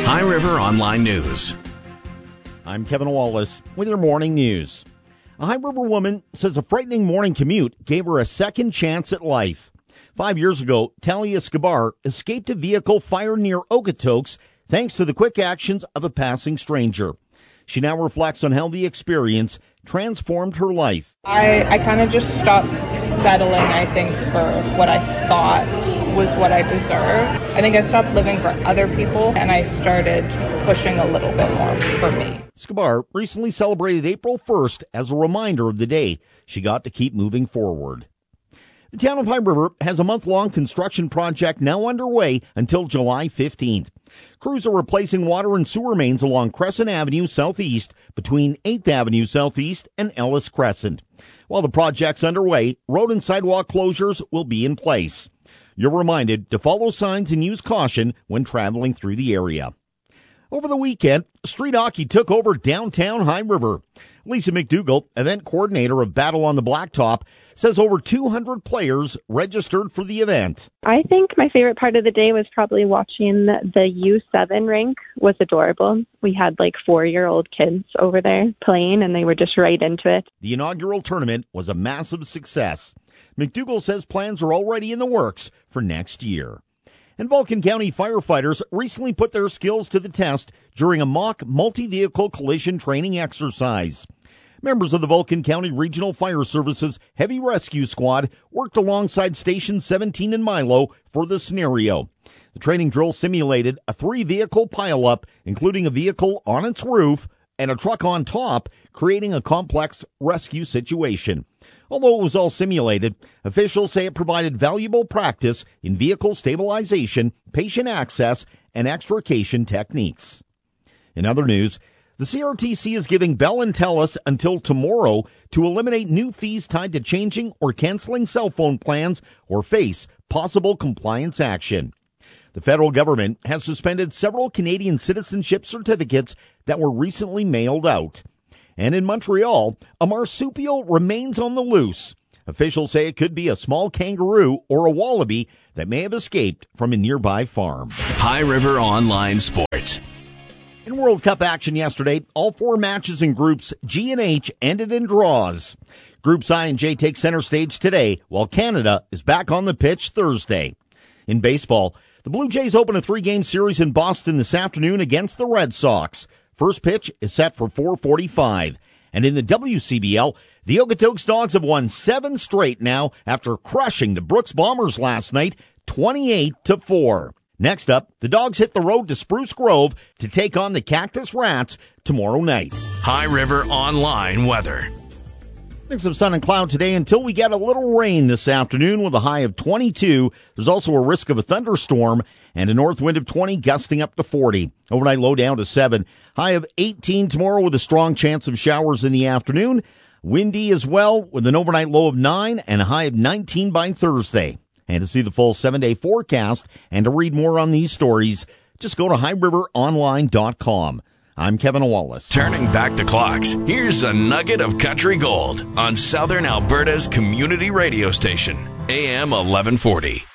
High River Online News. I'm Kevin Wallace with your morning news. A High River woman says a frightening morning commute gave her a second chance at life. 5 years ago, Talia Escobar escaped a vehicle fired near Okotoks thanks to the quick actions of a passing stranger. She now reflects on how the experience transformed her life. I kind of just stopped settling, I think, for what I thought was what I deserved. I think I stopped living for other people and I started pushing a little bit more for me. Escobar recently celebrated April 1st as a reminder of the day she got to keep moving forward. The town of High River has a month-long construction project now underway until July 15th. Crews are replacing water and sewer mains along Crescent Avenue Southeast between 8th Avenue Southeast and Ellis Crescent. While the project's underway, road and sidewalk closures will be in place. You're reminded to follow signs and use caution when traveling through the area. Over the weekend, street hockey took over downtown High River. Lisa McDougall, event coordinator of Battle on the Blacktop, says over 200 players registered for the event. I think my favorite part of the day was probably watching the U7 rink. Was adorable. We had like 4-year-old kids over there playing and they were just right into it. The inaugural tournament was a massive success. McDougall says plans are already in the works for next year. And Vulcan County firefighters recently put their skills to the test during a mock multi-vehicle collision training exercise. Members of the Vulcan County Regional Fire Service's Heavy Rescue Squad worked alongside Station 17 in Milo for the scenario. The training drill simulated a 3-vehicle pileup, including a vehicle on its roof and a truck on top, creating a complex rescue situation. Although it was all simulated, officials say it provided valuable practice in vehicle stabilization, patient access, and extrication techniques. In other news, the CRTC is giving Bell and TELUS until tomorrow to eliminate new fees tied to changing or canceling cell phone plans or face possible compliance action. The federal government has suspended several Canadian citizenship certificates that were recently mailed out. And in Montreal, a marsupial remains on the loose. Officials say it could be a small kangaroo or a wallaby that may have escaped from a nearby farm. High River Online Sports. In World Cup action yesterday, all 4 matches in Groups G and H ended in draws. Groups I and J take center stage today, while Canada is back on the pitch Thursday. In baseball, the Blue Jays open a 3-game series in Boston this afternoon against the Red Sox. First pitch is set for 4:45. And in the WCBL, the Okotoks Dogs have won 7 straight now after crushing the Brooks Bombers last night, 28-4. Next up, the Dogs hit the road to Spruce Grove to take on the Cactus Rats tomorrow night. High River Online weather. Mix of sun and cloud today until we get a little rain this afternoon with a high of 22. There's also a risk of a thunderstorm and a north wind of 20 gusting up to 40. Overnight low down to 7. High of 18 tomorrow with a strong chance of showers in the afternoon. Windy as well with an overnight low of 9 and a high of 19 by Thursday. And to see the full 7-day forecast and to read more on these stories, just go to highriveronline.com. I'm Kevin Wallace. Turning back the clocks, here's a nugget of country gold on Southern Alberta's community radio station, AM 1140.